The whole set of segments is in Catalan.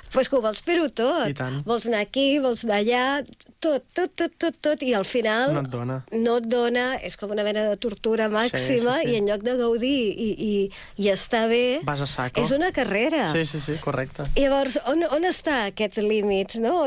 Pues que ho vols fer-ho tot. I tant. Vols anar aquí, vols anar allà, tot, i al final no et dona, és com una mena de tortura màxima, sí. I en lloc de gaudir i estar bé, vas a saco. És una carrera. Sí, correcte. Llavors, on està aquests límits, no?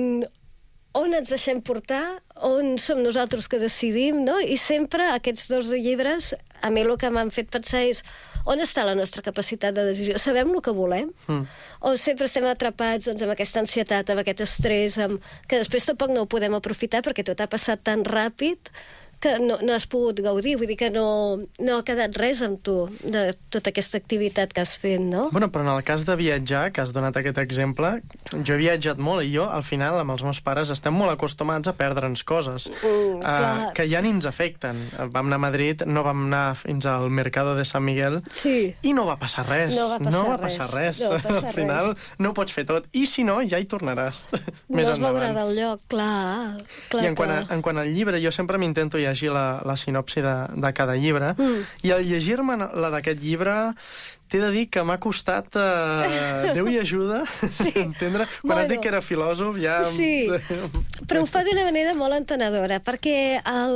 On ens deixem portar, on som nosaltres que decidim, no? I sempre aquests dos llibres, a mi el que m'han fet pensar és on està la nostra capacitat de decisió? Sabem el que volem? O sempre estem atrapats doncs, amb aquesta ansietat, amb aquest estrès, que després tampoc no ho podem aprofitar perquè tot ha passat tan ràpid que no has pogut gaudir, vull dir que no ha quedat res amb tu de tota aquesta activitat que has fet, no? Bueno, però en el cas de viatjar, que has donat aquest exemple, jo he viatjat molt i jo, al final, amb els meus pares, estem molt acostumats a perdre'ns coses que ja ni ens afecten. Vam anar a Madrid, no vam anar fins al Mercado de San Miguel i no va passar res. No va passar res. Al final no ho pots fer tot. I si no, ja hi tornaràs. No es veurà del lloc, clar. I en quant al llibre, jo sempre m'intento llegir la sinopsi de cada llibre, i al llegir-me la d'aquest llibre t'he de dir que m'ha costat Déu i ajuda entendre. Quan has dit que era filòsof ja... Sí, però ho fa d'una manera molt entenedora, perquè a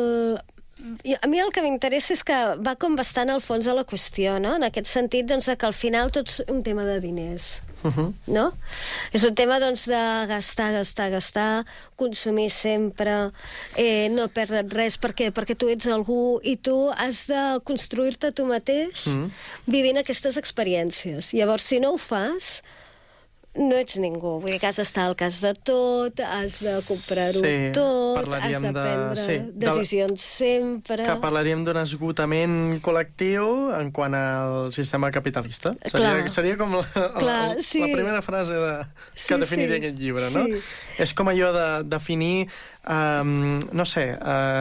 mi el que m'interessa és que va com bastant al fons de la qüestió, no? En aquest sentit, doncs, que al final tot és un tema de diners. No? És un tema doncs de gastar, consumir sempre, no perdre res perquè tu ets algú i tu has de construir-te tu mateix vivint aquestes experiències. Llavors, si no ho fas, no ets ningú. Vull dir que has d'estar al cas de tot, has de comprar-ho tot, has de prendre decisions sempre... Que parlaríem d'un esgotament col·lectiu en quant al sistema capitalista. Seria com la primera frase que definiria aquest llibre, no? És com allò de definir, no sé,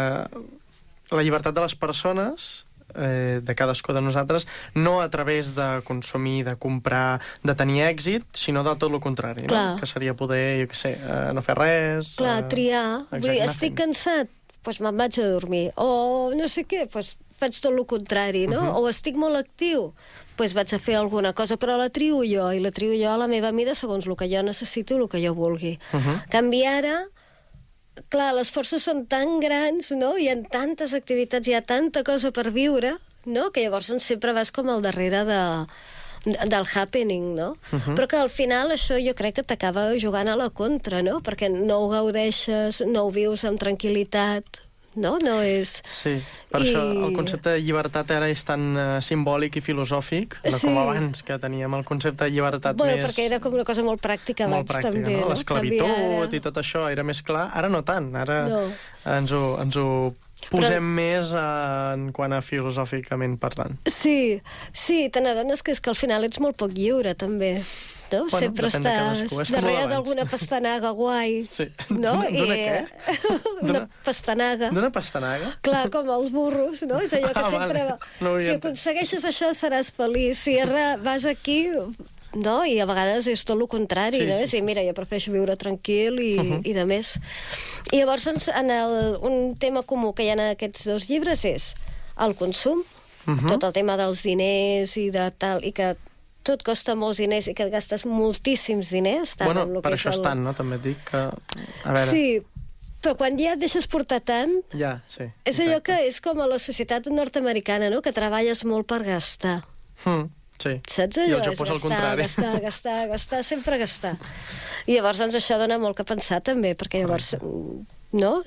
la llibertat de les persones, de cadascú de nosaltres, no a través de consumir, de comprar, de tenir èxit, sinó del tot el contrari, no? Que seria poder, jo què sé, no fer res... triar. Vull dir, estic cansat, doncs me'n vaig a dormir. O no sé què, doncs faig tot el contrari, no? O estic molt actiu, doncs vaig a fer alguna cosa, però la trio jo, i la trio jo a la meva mida segons el que jo necessito i el que jo vulgui. Canvi ara... Clar, les forces són tan grans, no? Hi ha tantes activitats, hi ha tanta cosa per viure, no? Que llavors sempre vas com al darrere del happening, no? Però que al final això jo crec que t'acaba jugant a la contra, no? Perquè no ho gaudeixes, no ho vius amb tranquil·litat, no? No és... Sí, per això el concepte de llibertat ara és tan simbòlic i filosòfic, no com abans, que teníem el concepte de llibertat més... perquè era com una cosa molt pràctica abans, també. No? L'esclavitud i tot això era més clar. Ara no tant, ara ens ho posem més en quant a filosòficament parlant. Sí, te n'adones que és que al final ets molt poc lliure, també. No? Bueno, sempre estàs darrere d'alguna pastanaga guai. Sí. No? D'una què? Una pastanaga. D'una pastanaga? Clar, com els burros, no? És allò que sempre... Si aconsegueixes això seràs feliç. Si vas aquí... No? I a vegades és tot el contrari, no? És dir, mira, jo prefereixo viure tranquil i de més. I llavors, un tema comú que hi ha en aquests dos llibres és el consum, tot el tema dels diners i de tal, i que tot costa molts diners i que et gastes moltíssims diners. Bueno, per això és tant, no? També et dic que... A veure... Sí, però quan ja et deixes portar tant... Ja, sí. És allò que és com a la societat nord-americana, no? Que treballes molt per gastar. Sí. Saps allò? I el Japó és el contrari. Gastar, sempre gastar. I llavors doncs, això dona molt que pensar també, perquè llavors... No?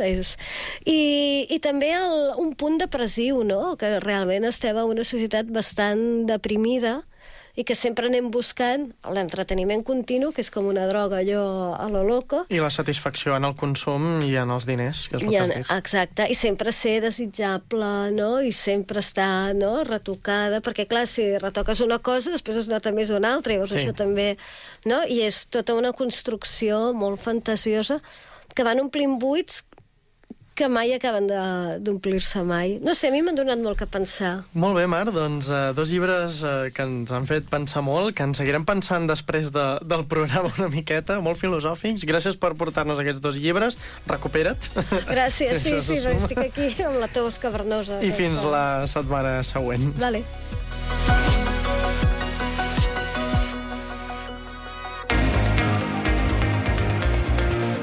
I també un punt depressiu, no? Que realment estem en una societat bastant deprimida i que sempre anem buscant l'entreteniment continu, que és com una droga allò a lo loco. I la satisfacció en el consum i en els diners, que és el que has dit. Exacte, i sempre ser desitjable, no? I sempre estar, no? Retocada, perquè clar, si retoques una cosa, després es nota més una altra, llavors això també, no? I és tota una construcció molt fantasiosa que van omplint buits que mai acaben d'omplir-se mai. No sé, a mi m'han donat molt que pensar. Molt bé, Mar, doncs dos llibres que ens han fet pensar molt, que ens seguirem pensant després del programa una miqueta, molt filosòfics. Gràcies per portar-nos aquests dos llibres. Recupera't. Gràcies, sí, estic aquí amb la tos cavernosa. I fins la setmana següent. Vale.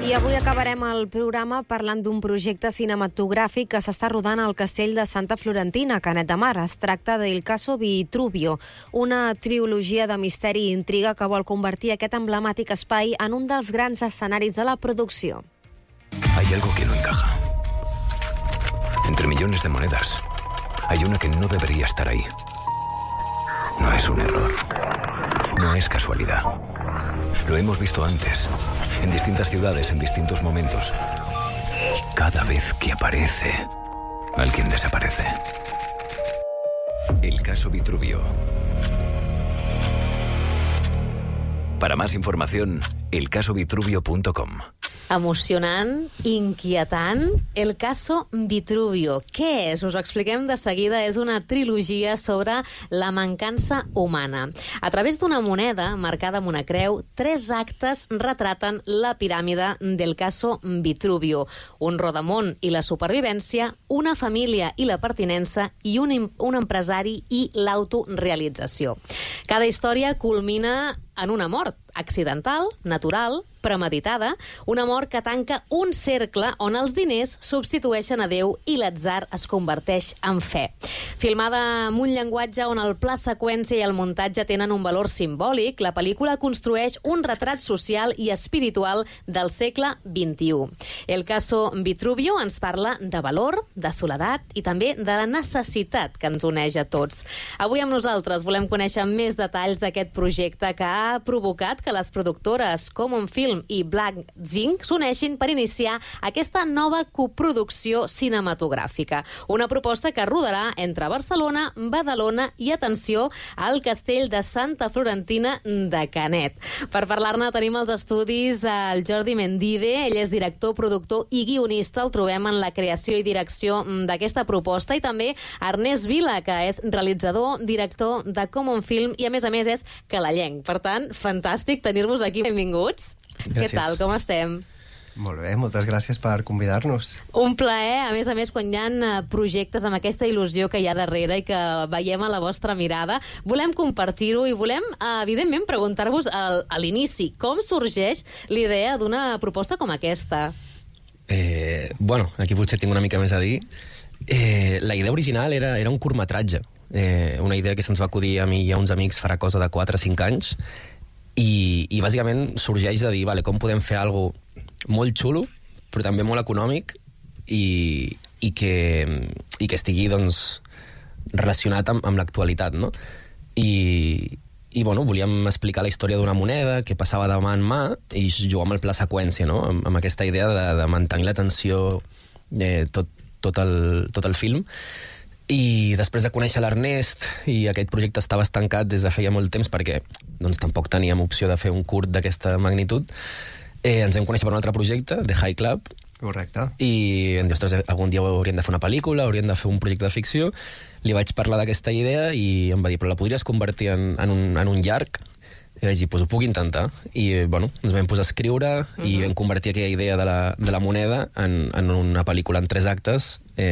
I avui acabarem el programa parlant d'un projecte cinematogràfic que s'està rodant al castell de Santa Florentina, Canet de Mar. Es tracta del Caso Vitruvio, una trilogia de misteri i intriga que vol convertir aquest emblemàtic espai en un dels grans escenaris de la producció. Hay algo que no encaja. Entre millones de monedas, hay una que no debería estar ahí. No es un error. No es casualidad. Lo hemos visto antes, en distintas ciudades, en distintos momentos. Y cada vez que aparece, alguien desaparece. El caso Vitruvio. Para más información, elcasovitruvio.com. Emocionant, inquietant, El Caso Vitruvio. Què és? Us ho expliquem de seguida. És una trilogia sobre la mancança humana. A través d'una moneda marcada amb una creu, 3 actes retraten la piràmide del Caso Vitruvio. Un rodamón i la supervivència, una família i la pertinença i un empresari i l'autorealització. Cada història culmina en una mort accidental, natural, premeditada, una mort que tanca un cercle on els diners substitueixen a Déu i l'atzar es converteix en fe. Filmada amb un llenguatge on el pla seqüència i el muntatge tenen un valor simbòlic, la pel·lícula construeix un retrat social i espiritual del segle XXI. El Caso Vitruvio ens parla de valor, de soledat i també de la necessitat que ens uneix a tots. Avui amb nosaltres volem conèixer més detalls d'aquest projecte que ha provocat que les productores Common Film i Black Zinc s'uneixin per iniciar aquesta nova coproducció cinematogràfica. Una proposta que rodarà entre Barcelona, Badalona i, atenció, al castell de Santa Florentina de Canet. Per parlar-ne tenim als estudis el Jordi Mendive. Ell és director, productor i guionista. El trobem en la creació i direcció d'aquesta proposta. I també Ernest Vila, que és realitzador, director de Common Film i, a més, és calallenc. Per tant, fantàstic tenir-vos aquí. Benvinguts. Gràcies. Què tal, com estem? Molt bé, moltes gràcies per convidar-nos. Un plaer, a més, quan hi ha projectes amb aquesta il·lusió que hi ha darrere i que veiem a la vostra mirada, volem compartir-ho i volem, evidentment, preguntar-vos a l'inici com sorgeix l'idea d'una proposta com aquesta. Bueno, aquí potser tinc una mica més a dir. La idea original era un curtmetratge, una idea que se'ns va acudir a mi i a uns amics farà cosa de 4 o 5 anys, i bàsicament sorgeix de dir, vale, com podem fer alguna cosa molt xulo, però també molt econòmic i que estigui, doncs, relacionat amb l'actualitat, no? I bueno, volíem explicar la història d'una moneda que passava de mà en mà i jugar amb el pla seqüència, no? Amb aquesta idea de mantenir l'atenció tot el film. I després de conèixer l'Ernest, i aquest projecte estava estancat des de feia molt temps perquè doncs, tampoc teníem opció de fer un curt d'aquesta magnitud, ens vam conèixer per un altre projecte, The High Club. Correcte. I em diu, ostres, algun dia hauríem de fer una pel·lícula, hauríem de fer un projecte de ficció. Li vaig parlar d'aquesta idea i em va dir, però la podries convertir en un llarg? I vaig dir, doncs ho puc intentar. I bueno, ens vam posar a escriure i vam convertir aquella idea de la moneda en una pel·lícula en 3 actes,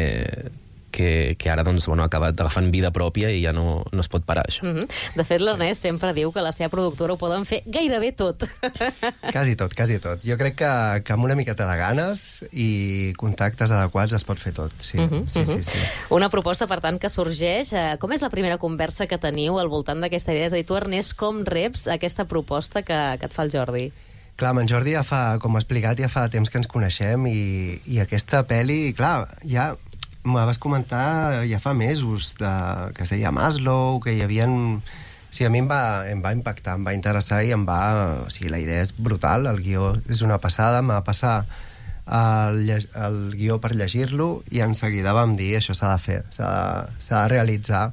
que ara doncs, bueno, ha acabat agafant vida pròpia i ja no es pot parar, això. De fet, l'Ernest sempre diu que la seva productora ho poden fer gairebé tot. Quasi tot. Jo crec que amb una miqueta de ganes i contactes adequats es pot fer tot, sí. Sí. Una proposta, per tant, que sorgeix. Com és la primera conversa que teniu al voltant d'aquesta idea? És a dir, tu, Ernest, com reps aquesta proposta que et fa el Jordi? Clar, amb en Jordi com ha explicat, ja fa temps que ens coneixem i aquesta pel·li, clar, ja me vas comentar ja fa mesos que es deia Maslow, que hi havia... Sí, a mi em va impactar, em va interessar i o sigui, la idea és brutal, el guió és una passada, em va passar el guió per llegir-lo i en seguida vam dir això s'ha de fer, s'ha de realitzar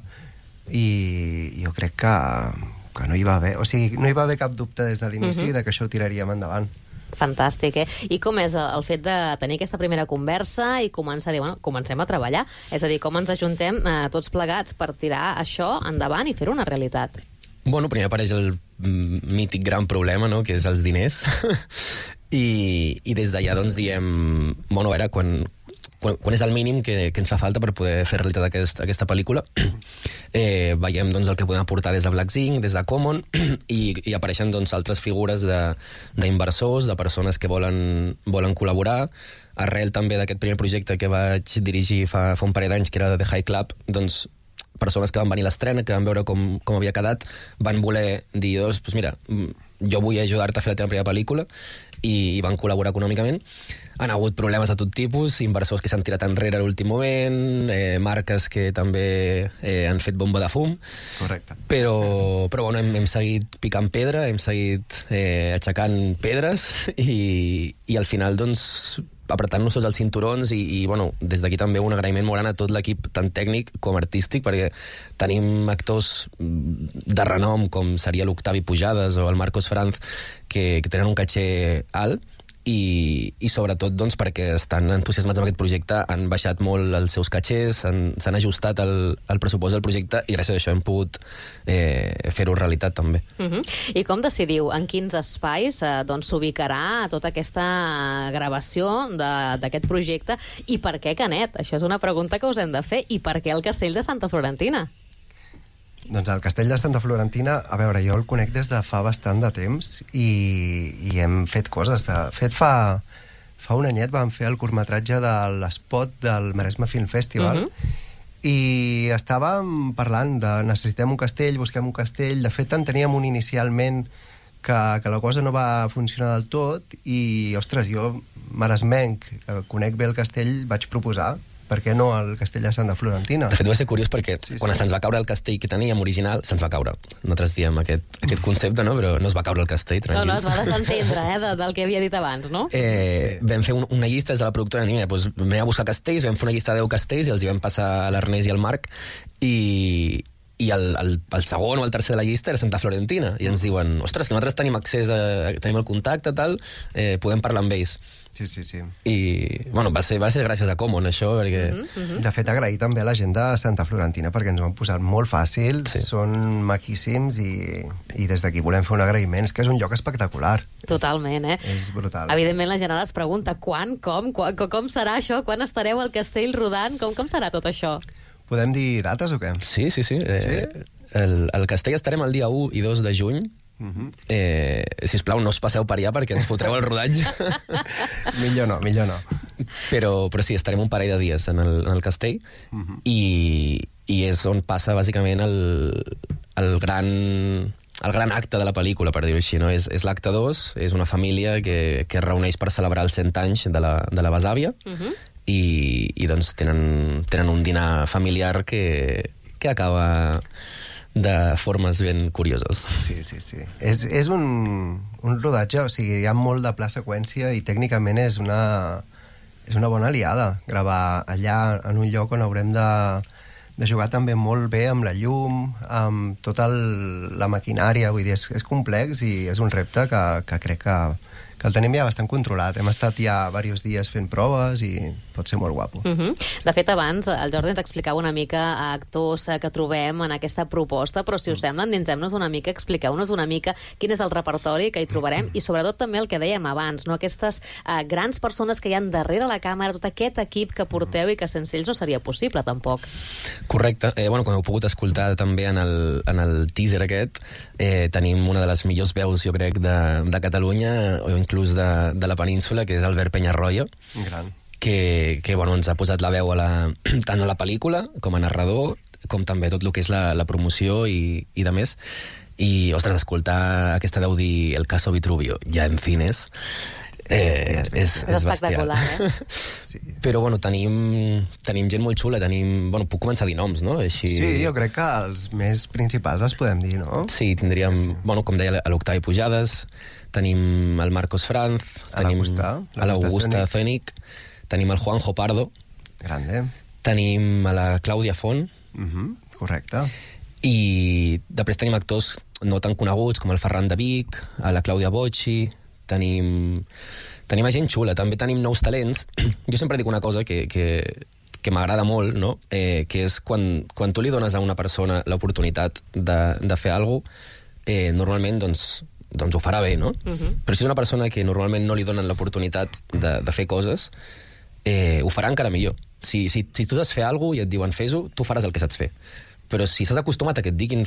i jo crec que no hi va haver, o sigui, no hi va haver cap dubte des de l'inici de que això ho tiraríem endavant. Fantàstic, I com és el fet de tenir aquesta primera conversa i començar a dir, bueno, comencem a treballar? És a dir, com ens ajuntem tots plegats per tirar això endavant i fer-ho una realitat? Bueno, primer apareix el mític gran problema, no?, que és els diners. I des d'allà, doncs, diem... Bueno, a veure, quan quan és el mínim que ens fa falta per poder fer realitat aquesta pel·lícula. Veiem doncs, el que podem aportar des de Black Zinc, des de Common, i apareixen doncs, altres figures d'inversors, de persones que volen col·laborar. Arrel també d'aquest primer projecte que vaig dirigir fa un parell d'anys, que era The High Club, doncs persones que van venir a l'estrena, que van veure com havia quedat, van voler dir, doncs mira, jo vull ajudar-te a fer la teva primera pel·lícula, i van col·laborar econòmicament. Han hagut problemes de tot tipus, inversors que s'han tirat enrere a l'últim moment, marques que també han fet bomba de fum. Correcte. Però bueno, hem seguit picant pedra, hem seguit aixecant pedres i al final, doncs, apretant-nos tots els cinturons i bueno, des d'aquí també un agraïment molt gran a tot l'equip, tant tècnic com artístic, perquè tenim actors de renom com seria l'Octavi Pujades o el Marcos Franz que tenen un caché alt i sobretot doncs, perquè estan entusiasmats amb aquest projecte, han baixat molt els seus catxers, s'han ajustat el pressupost del projecte i gràcies a això hem pogut fer-ho realitat també. I com decidiu en quins espais doncs, s'ubicarà tota aquesta gravació d'aquest projecte i per què Canet? Això és una pregunta que us hem de fer. I per què el Castell de Santa Florentina? Doncs el Castell de Santa Florentina, a veure, jo el conec des de fa bastant de temps i hem fet coses. De fet, fa un anyet vam fer el curtmetratge de l'espot del Maresme Film Festival i estàvem parlant de necessitem un castell, busquem un castell. De fet, en teníem un inicialment que la cosa no va funcionar del tot i, ostres, jo, maresmenc, conec bé el castell, vaig proposar per què no el Castell de Santa Florentina? De fet, va ser curiós perquè quan se'ns va caure el castell que teníem original, se'ns va caure. Nosaltres diem aquest concepte, no? Però no es va caure el castell, tranquil. No, es va desentendre del que havia dit abans, no? Vam fer una llista des de la productora, doncs vam a buscar castells, vam fer una llista de 10 castells i els hi vam passar a l'Ernest i al Marc i el segon o el tercer de la llista era Santa Florentina i ens diuen, ostres, que nosaltres tenim accés tenim el contacte, tal, podem parlar amb ells. Sí. I, bueno, va ser gràcies a Common, això, perquè... De fet, agrair també a la gent de Santa Florentina perquè ens ho han posat molt fàcil, són maquíssims i des d'aquí volem fer un agraïment. És que és un lloc espectacular. Totalment, És brutal. Evidentment, la gent ara es pregunta quan, com serà això? Quan estareu al castell rodant? Com serà tot això? Podem dir dates o què? Sí. El castell estarem el dia 1 i 2 de juny. Sisplau, no us passeu per allà perquè ens fotreu el rodatge. Millor no. Però sí, estarem un parell de dies en el castell i és on passa bàsicament el gran acte de la pel·lícula, per dir-ho així, no? És l'acte 2, és una família que es reuneix per celebrar els 100 anys de la besàvia i doncs tenen un dinar familiar que acaba de formes ben curioses. Sí. És un rodatge, o sigui, hi ha molt de pla seqüència i tècnicament és una bona aliada gravar allà en un lloc on haurem de jugar també molt bé amb la llum, amb tota la maquinària, vull dir, és complex i és un repte que crec que el tenim ja bastant controlat. Hem estat ja diversos dies fent proves i pot ser molt guapo. De fet, abans el Jordi ens explicava una mica a actors que trobem en aquesta proposta, però si us sembla, endinsem-nos una mica, expliqueu-nos una mica quin és el repertori que hi trobarem i sobretot també el que dèiem abans, no? Aquestes grans persones que hi ha darrere la càmera, tot aquest equip que porteu i que sense ells no seria possible, tampoc. Correcte. Bueno, com heu pogut escoltar també en el teaser aquest, tenim una de les millors veus, jo crec, de Catalunya, o inclús de la península, que és Albert Peñarroya. Gran. Que bueno, ens ha posat la veu tant a la pel·lícula com a narrador, com també tot el que és la promoció i de més. I, ostres, escoltar aquesta veu dir El caso Vitruvio ja en cines és espectacular, Sí. Però bueno, tenim gent molt xula, bueno, puc començar a dir noms, no? Així... Sí, jo crec que els més principals els podem dir, no? Sí, tindríem, bueno, com deia, l'Octavi Pujades, tenim el Marcos Franz, tenim l'Augusta Zönig, tenim el Juanjo Pardo, grande, tenim a la Clàudia Font, correcte, i després tenim actors no tan coneguts com el Ferran de Vic, a la Clàudia Bocci, tenim a gent xula, també tenim nous talents. Jo sempre dic una cosa que m'agrada molt, no? Que és quan tu li dones a una persona l'oportunitat de fer alguna cosa, normalment doncs ho farà bé, no? Però si és una persona que normalment no li donen l'oportunitat de fer coses, ho farà encara millor. Si tu saps fer alguna cosa i et diuen fes-ho, tu faràs el que saps fer. Però si s'has acostumat a que et diguin